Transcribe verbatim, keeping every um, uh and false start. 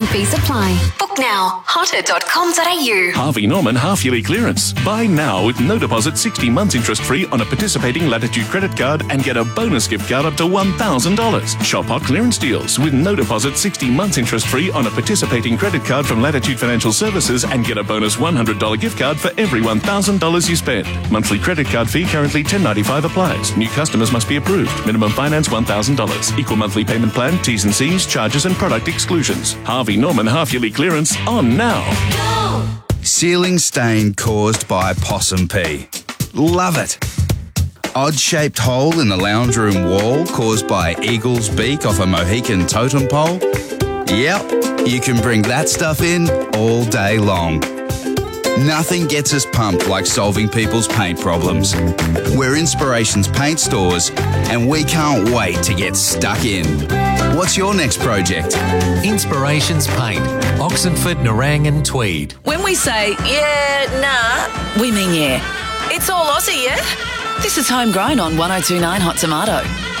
fees apply. Book now. hotter dot com dot a u. Harvey Norman half-yearly clearance. Buy now with no deposit, sixty months interest-free on a participating Latitude credit card and get a bonus gift card up to one thousand dollars. Shop hot clearance deals with no deposit, sixty months interest-free on a participating credit card from Latitude Financial Services and get a bonus one hundred dollars gift card for every one thousand dollars you spend. Monthly credit card fee currently ten dollars ninety-five applies. New customers must be approved. Minimum finance one thousand dollars. Equal monthly payment plan, T's and C's, charges and product exclusions. Harvey Norman half-yearly clearance on now. Go! Ceiling stain caused by possum pee. Love it. Odd-shaped hole in the lounge room wall caused by eagle's beak off a Mohican totem pole. Yep, you can bring that stuff in all day long. Nothing gets us pumped like solving people's paint problems. We're Inspirations Paint Stores, and we can't wait to get stuck in. What's your next project? Inspirations Paint, Oxenford, Nerang and Tweed. When we say, yeah, nah, we mean yeah. It's all Aussie, yeah? This is Homegrown on one oh two point nine Hot Tomato.